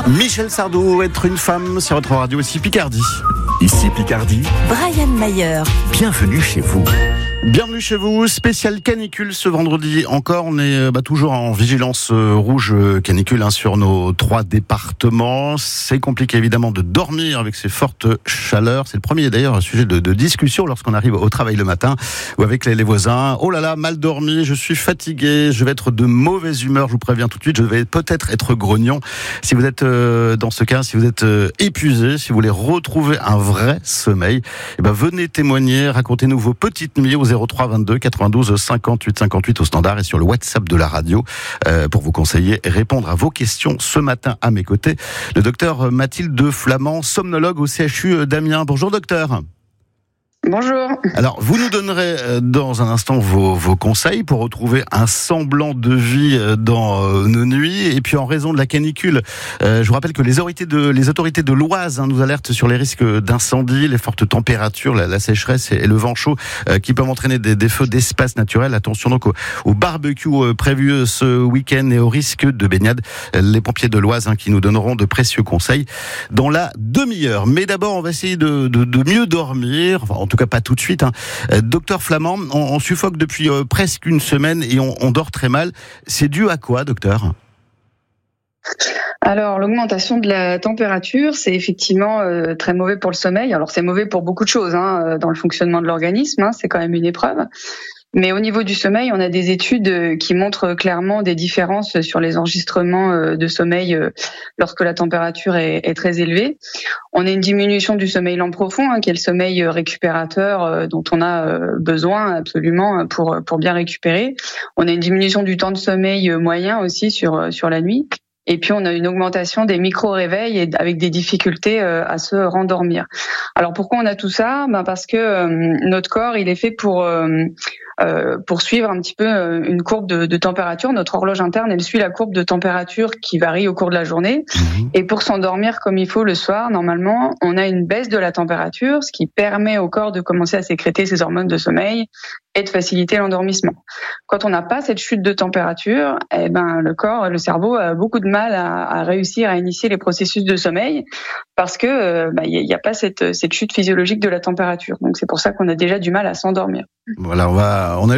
Michel Sardou, être une femme sur votre radio, ici Picardie. Ici Picardie, Brian Mayer. Bienvenue chez vous. Bienvenue chez vous, spécial canicule ce vendredi encore. On est toujours en vigilance rouge canicule sur nos 3 départements. C'est compliqué évidemment de dormir avec ces fortes chaleurs. C'est le premier d'ailleurs sujet de discussion lorsqu'on arrive au travail le matin ou avec les voisins. Oh là là, mal dormi, je suis fatigué, je vais être de mauvaise humeur, je vous préviens tout de suite, je vais peut-être être grognon. Si vous êtes dans ce cas, si vous êtes épuisé, si vous voulez retrouver un vrai sommeil, venez témoigner, racontez-nous vos petites nuits au 03 22 92 58 58 au standard et sur le WhatsApp de la radio pour vous conseiller et répondre à vos questions. Ce matin à mes côtés, le docteur Mathilde Flamand, somnologue au CHU d'Amiens. Bonjour docteur. Bonjour. Alors, vous nous donnerez dans un instant vos conseils pour retrouver un semblant de vie dans nos nuits. Et puis, en raison de la canicule, je vous rappelle que les autorités de l'Oise nous alertent sur les risques d'incendie, les fortes températures, la sécheresse et le vent chaud qui peuvent entraîner des feux d'espace naturel. Attention donc au barbecue prévu ce week-end et au risque de baignade. Les pompiers de l'Oise qui nous donneront de précieux conseils dans la demi-heure. Mais d'abord, on va essayer de mieux dormir. Enfin, en tout cas pas tout de suite. Docteur Flamand, on suffoque depuis presque une semaine et on dort très mal. C'est dû à quoi, docteur ? Alors, l'augmentation de la température, c'est effectivement très mauvais pour le sommeil. Alors, c'est mauvais pour beaucoup de choses dans le fonctionnement de l'organisme. C'est quand même une épreuve. Mais au niveau du sommeil, on a des études qui montrent clairement des différences sur les enregistrements de sommeil lorsque la température est très élevée. On a une diminution du sommeil lent profond, qui est le sommeil récupérateur dont on a besoin absolument pour bien récupérer. On a une diminution du temps de sommeil moyen aussi sur la nuit. Et puis, on a une augmentation des micro-réveils avec des difficultés à se rendormir. Alors, pourquoi on a tout ça ? Parce que notre corps, il est fait pour suivre un petit peu une courbe de température. Notre horloge interne, elle suit la courbe de température qui varie au cours de la journée. Et pour s'endormir comme il faut le soir, normalement, on a une baisse de la température, ce qui permet au corps de commencer à sécréter ses hormones de sommeil et de faciliter l'endormissement. Quand on n'a pas cette chute de température, le cerveau a beaucoup de mal à réussir à initier les processus de sommeil parce que il y a pas cette chute physiologique de la température. Donc c'est pour ça qu'on a déjà du mal à s'endormir. Voilà, on a